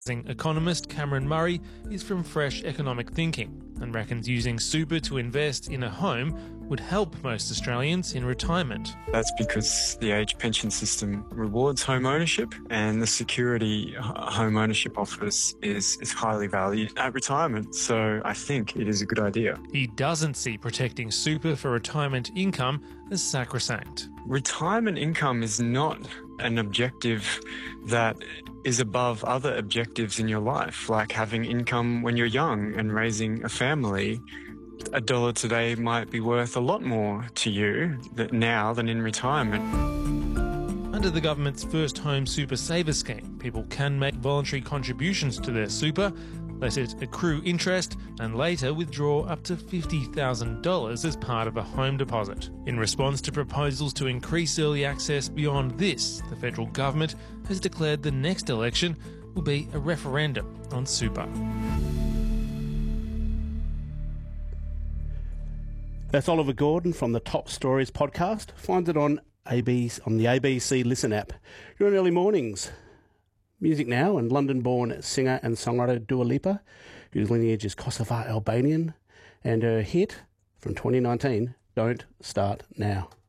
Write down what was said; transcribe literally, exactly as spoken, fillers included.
Economist Cameron Murray is from Fresh Economic Thinking and reckons using super to invest in a home would help most Australians in retirement. That's because the age pension system rewards home ownership, and the security home ownership offers is, is highly valued at retirement. So I think it is a good idea. He doesn't see protecting super for retirement income as sacrosanct. Retirement income is not an objective that is above other objectives in your life, like having income when you're young and raising a family. A dollar today might be worth a lot more to you now than in retirement. Under the government's First Home Super Saver scheme, people can make voluntary contributions to their super, let it accrue interest, and later withdraw up to fifty thousand dollars as part of a home deposit. In response to proposals to increase early access beyond this, the federal government has declared the next election will be a referendum on super. That's Oliver Gordon from the Top Stories podcast. Find it on A B C, on the A B C Listen app. You're on Early Mornings. Music now, and London-born singer and songwriter Dua Lipa, whose lineage is Kosovar Albanian, and her hit from twenty nineteen, Don't Start Now.